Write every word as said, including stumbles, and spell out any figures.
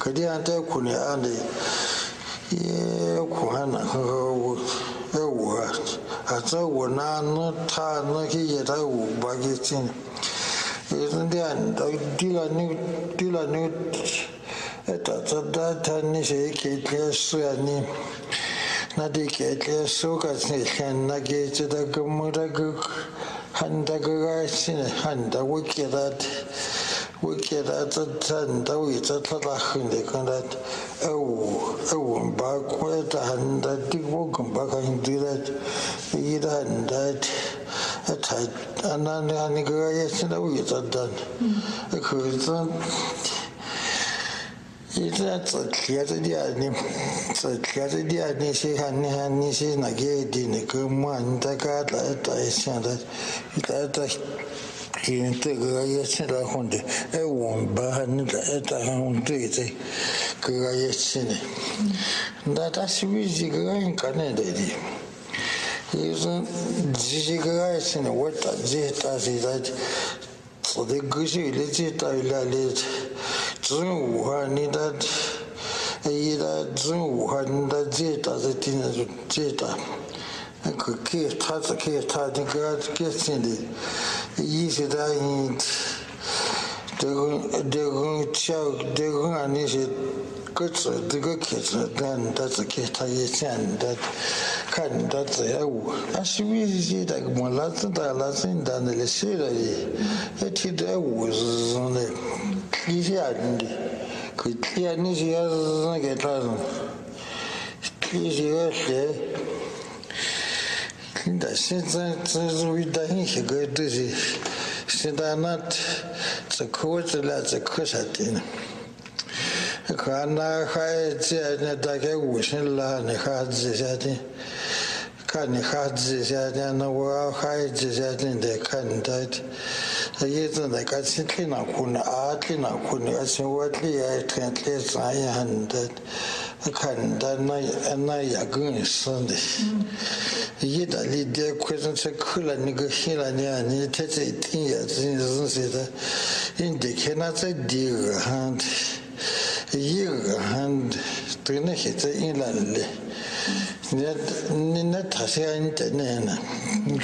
kadi ante kuni ande ye kuhana ho ewa ata wona no ta no ki ye ta u ba ki tin isn't an dila ni dila ni eta ta ta ni se ke ke su ani na de ke ke su ka se kan na ke ta da gumu da gu handa ga sin handa wo ke da wo ke da ta ta da wo ta ta da hin de kan da ewu ewu ba ko ta handa di wo gun ba ka hin di da yi da handa ta ana ne ani ga ya sin da wo ta da ko ta ita tsakiya ta dia ne tsakiya ta dia ne sai hanni hanni sai na ge di ne ko man ta ka da ta sai da ita ta yin ta ga ya sai da hunde e won ba hanni da ta hunde ita ga ya sai ne da ta shi wi ji ga yin ka ne da di yin ji ji ga ya sai ne wata ji ta sai da so de gushi le ji ta la le zheng wuhan ni da yi da zheng wuhan da je da de tin de je da ko ke ta ta ke ta de ga ke sin de yi se da yin de de gon chao de gon ani se ko zhe de ge ke zhe dan da zhe ke ta ye xian da kan da zhe ya wu a shi wi ji da mo la zhe da la zhe da ne le shi de ye ti de wu zhe ne一下的，可天那些那个啥子，那些个些，但现在这是为了一些个东西，现在那这口子了，这口啥的呢？看那孩子那大概五十了，那孩子啥的。看你孩子下的，那我孩子下的得看的，也真的个是挺难看的，啊，挺难看的，而且我里也挺挺啥样的，看的那那也更是的，一旦你得快上去看了那个新了呢，你他这一天也真是是的，人得看那这第二个hand，一个hand，对那些这一来的。你你那他是安的呢？